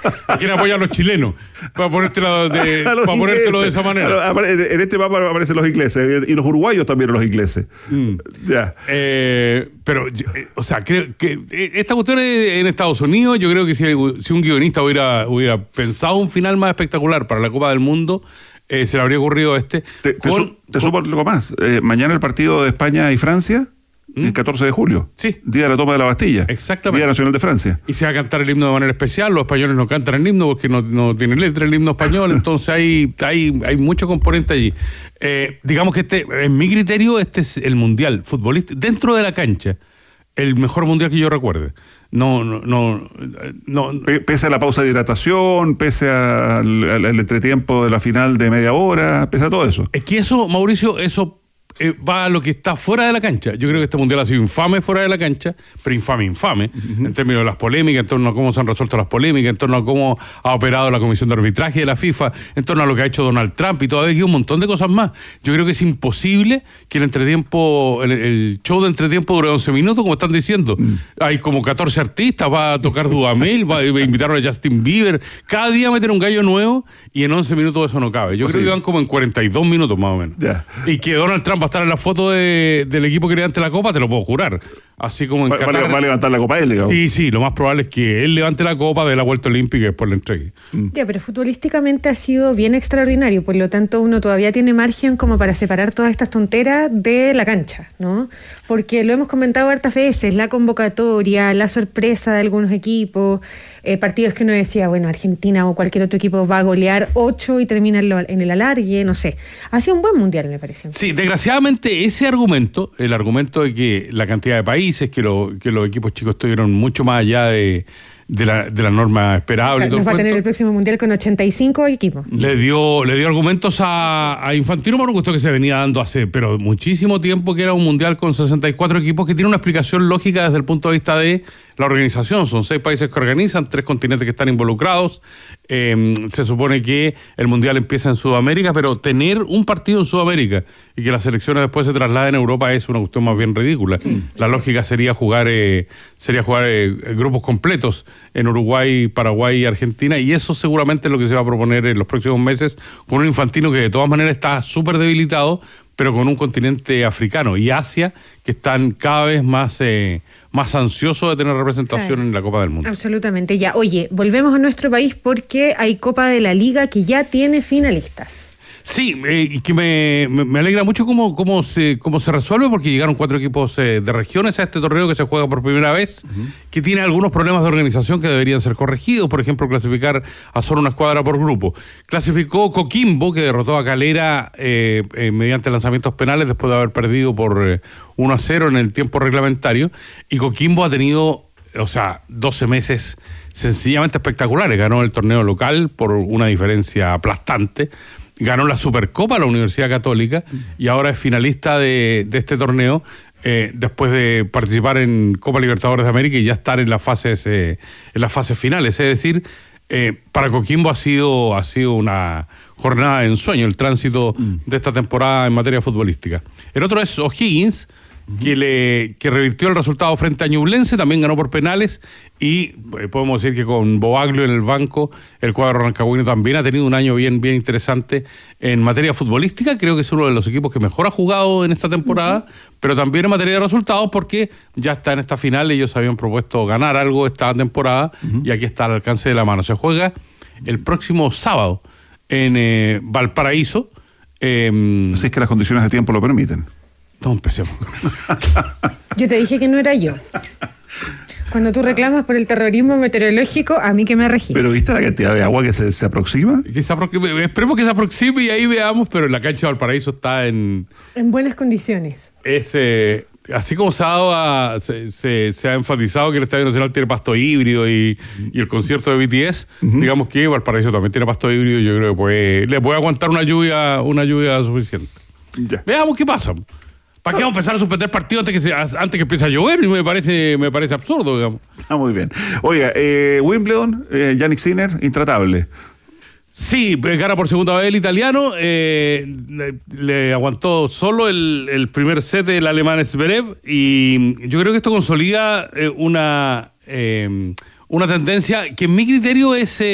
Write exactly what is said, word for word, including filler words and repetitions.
quiere apoyar a los chilenos, para ponértelo de, para ponértelo de esa manera. En este mapa aparecen los ingleses, y los uruguayos también los ingleses. Mm. Ya. Eh, pero, eh, o sea, creo que esta cuestión es en Estados Unidos. Yo creo que si, si un guionista hubiera, hubiera pensado un final más espectacular para la Copa del Mundo, eh, se le habría ocurrido este. Te, te, con, su, te con, supo algo más. Eh, mañana el partido de España y Francia. ¿Mm? El catorce de julio, sí. Día de la toma de la Bastilla. Exactamente. Día Nacional de Francia. Y se va a cantar el himno de manera especial. Los españoles no cantan el himno porque no, no tienen letra el himno español. Entonces hay, hay, hay mucho componente allí. Eh, digamos que este, en mi criterio, este es el mundial futbolista dentro de la cancha. El mejor mundial que yo recuerde. No, no, no, no. Pese a la pausa de hidratación, pese al, al, al entretiempo de la final de media hora, pese a todo eso. Es que eso, Mauricio, eso eh, va a lo que está fuera de la cancha. Yo creo que este mundial ha sido infame fuera de la cancha, pero infame, infame, uh-huh. en términos de las polémicas, en torno a cómo se han resuelto las polémicas, en torno a cómo ha operado la Comisión de Arbitraje de la FIFA, en torno a lo que ha hecho Donald Trump y todavía hay un montón de cosas más. Yo creo que es imposible que el entretiempo, el, el show de entretiempo dure once minutos, como están diciendo. Uh-huh. Hay como catorce artistas, va a tocar Dudamel, va a invitar a Justin Bieber, cada día meter un gallo nuevo y en once minutos eso no cabe. Yo pues creo sí. que van como en cuarenta y dos minutos más o menos. Yeah. Y que Donald Trump va a estar en la foto de, del equipo que levante la copa, te lo puedo jurar. Así como en va, Qatar. Va a levantar la copa él, digamos. Sí, sí, lo más probable es que él levante la copa de la vuelta olímpica y después la entregue. Mm. Ya, pero futbolísticamente ha sido bien extraordinario, por lo tanto uno todavía tiene margen como para separar todas estas tonteras de la cancha, ¿no? Porque lo hemos comentado hartas veces, la convocatoria, la sorpresa de algunos equipos, eh, partidos que uno decía, bueno, Argentina o cualquier otro equipo va a golear ocho y termina en el alargue, no sé. Ha sido un buen mundial, me parece. Sí, desgraciadamente ese argumento, el argumento de que la cantidad de países, que, lo, que los equipos chicos estuvieron mucho más allá de, de, la, de la norma esperable. Nos va a tener el próximo mundial con ochenta y cinco equipos. Le dio, le dio argumentos a, a Infantino por un gusto que se venía dando hace pero muchísimo tiempo, que era un mundial con sesenta y cuatro equipos, que tiene una explicación lógica desde el punto de vista de la organización. Son seis países que organizan, tres continentes que están involucrados. Eh, se supone que el mundial empieza en Sudamérica, pero tener un partido en Sudamérica y que las selecciones después se trasladen a Europa es una cuestión más bien ridícula. Sí, la sí. lógica sería jugar eh, sería jugar eh, grupos completos en Uruguay, Paraguay y Argentina, y eso seguramente es lo que se va a proponer en los próximos meses con un Infantino que de todas maneras está súper debilitado, pero con un continente africano y Asia que están cada vez más eh, más ansiosos de tener representación claro. en la Copa del Mundo. Absolutamente. Ya, oye, volvemos a nuestro país porque hay Copa de la Liga que ya tiene finalistas. Sí, eh, y que me, me, me alegra mucho cómo, cómo, se, cómo se resuelve, porque llegaron cuatro equipos eh, de regiones a este torneo que se juega por primera vez, uh-huh. que tiene algunos problemas de organización que deberían ser corregidos. Por ejemplo, clasificar a solo una escuadra por grupo. Clasificó Coquimbo, que derrotó a Calera eh, eh, mediante lanzamientos penales después de haber perdido por eh, uno a cero en el tiempo reglamentario. Y Coquimbo ha tenido, o sea, doce meses sencillamente espectaculares. Ganó el torneo local por una diferencia aplastante. Ganó la Supercopa la Universidad Católica y ahora es finalista de, de este torneo eh, después de participar en Copa Libertadores de América y ya estar en las fases eh, en las fases finales. Es decir, eh, para Coquimbo ha sido ha sido una jornada de ensueño el tránsito de esta temporada en materia futbolística. El otro es O'Higgins, que le que revirtió el resultado frente a Ñublense, también ganó por penales y eh, podemos decir que con Boaglio en el banco el cuadro rancagüino también ha tenido un año bien bien interesante en materia futbolística. Creo que es uno de los equipos que mejor ha jugado en esta temporada, uh-huh. pero también en materia de resultados porque ya está en esta final. Ellos habían propuesto ganar algo esta temporada uh-huh. y aquí está al alcance de la mano. Se juega el próximo sábado en eh, Valparaíso. Eh, Así es que las condiciones de tiempo lo permiten. No empecemos. Yo te dije que no era yo. Cuando tú reclamas por el terrorismo meteorológico, a mí que me regí. ¿Pero viste la cantidad de agua que se, se aproxima? Que se aproxime, esperemos que se aproxime y ahí veamos, pero la cancha de Valparaíso está en... En buenas condiciones. Es, eh, así como se ha, dado a, se, se, se ha enfatizado que el Estadio Nacional tiene pasto híbrido y, y el concierto de B T S, uh-huh. digamos que Valparaíso también tiene pasto híbrido y yo creo que puede, le puede aguantar una lluvia, una lluvia suficiente. Ya. Veamos qué pasa. ¿Para qué vamos a empezar a suspender partidos antes que, se, antes que empiece a llover? Y me parece, me parece absurdo, digamos. Está muy bien. Oiga, eh, Wimbledon, eh, Jannik Sinner, intratable. Sí, gana por segunda vez el italiano. Eh, le, le aguantó solo el, el primer set del alemán Zverev. Y yo creo que esto consolida eh, una, eh, una tendencia que en mi criterio es... Eh,